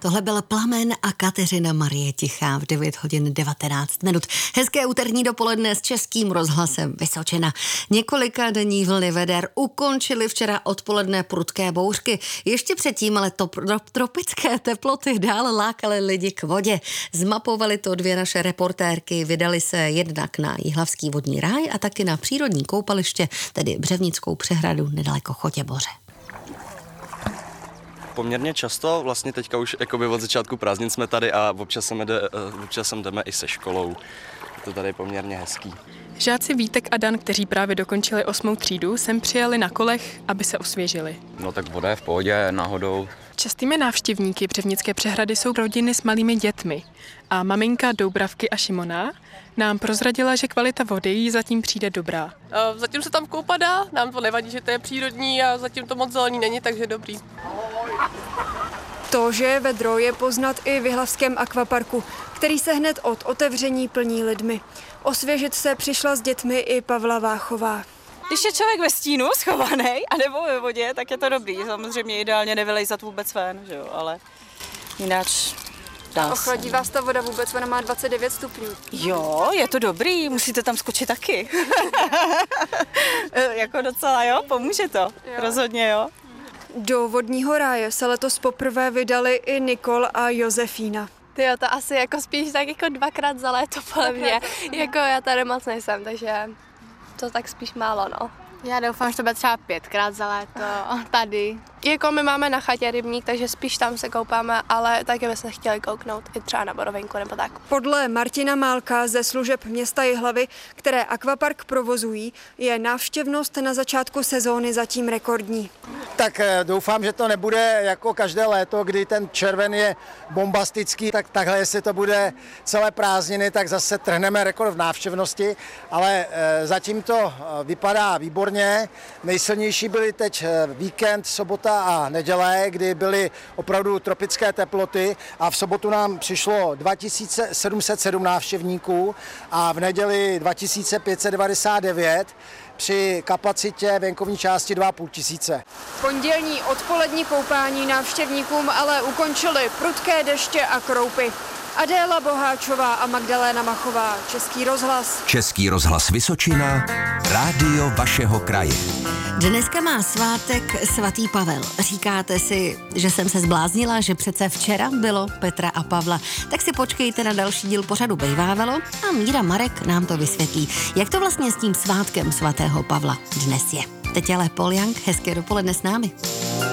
Tohle byl Plamen a Kateřina Marie Tichá v 9:19. Hezké úterní dopoledne s Českým rozhlasem Vysočina. Několika denní vlny veder ukončily včera odpoledne prudké bouřky. Ještě předtím ale tropické teploty dál lákaly lidi k vodě. Zmapovali to dvě naše reportérky, vydali se jednak na Jihlavský vodní ráj a taky na přírodní koupaliště, tedy Břevnickou přehradu nedaleko Chotěboře. Poměrně často, vlastně teďka už jakoby od začátku prázdnin jsme tady a občas sem jdeme i se školou. Je to tady poměrně hezký. Žáci Vítek a Dan, kteří právě dokončili 8. třídu, sem přijeli na kolech, aby se osvěžili. No tak voda je v pohodě, náhodou. Častými návštěvníky Břevnické přehrady jsou rodiny s malými dětmi. A maminka Doubravky a Šimona nám prozradila, že kvalita vody jí zatím přijde dobrá. Zatím se tam koupat dá, nám to nevadí, že to je přírodní a zatím to moc zelený není, takže dobrý. To, že je vedro, je poznat i v Jihlavském akvaparku, který se hned od otevření plní lidmi. Osvěžit se přišla s dětmi i Pavla Váchová. Když je člověk ve stínu schovaný anebo ve vodě, tak je to dobrý. Samozřejmě ideálně nevylejzat vůbec ven, že jo, ale jinak dá se. Ochladí vás ta voda vůbec, ona má 29 stupňů. Jo, je to dobrý, musíte tam skočit taky. Jako docela jo, pomůže to, rozhodně jo. Do vodního ráje se letos poprvé vydali i Nikol a Josefína. Tyjo, to asi jako spíš tak jako 2krát za léto podle mě. Jako já tady moc nejsem, takže to tak spíš málo, no. Já doufám, že to bude třeba 5krát za léto tady. Jako my máme na chatě rybník, takže spíš tam se koupáme, ale taky bychom chtěli kouknout i třeba na Borovinku nebo tak. Podle Martina Málka ze služeb města Jihlavy, které akvapark provozují, je návštěvnost na začátku sezóny zatím rekordní. Tak doufám, že to nebude jako každé léto, kdy ten červen je bombastický, tak takhle, jestli to bude celé prázdniny, tak zase trhneme rekord v návštěvnosti, ale zatím to vypadá výborně. Nejsilnější byly teď víkend, sobota a neděle, kdy byly opravdu tropické teploty a v sobotu nám přišlo 2707 návštěvníků a v neděli 2599 při kapacitě venkovní části 2500. Pondělní odpolední koupání návštěvníkům ale ukončily prudké deště a kroupy. Adéla Boháčová a Magdaléna Machová, Český rozhlas. Český rozhlas Vysočina, rádio vašeho kraje. Dneska má svátek svatý Pavel. Říkáte si, že jsem se zbláznila, že přece včera bylo Petra a Pavla. Tak si počkejte na další díl pořadu Bejvávalo a Míra Marek nám to vysvětlí, jak to vlastně s tím svátkem svatého Pavla dnes je. Teď ale Paul Young, hezké dopoledne s námi.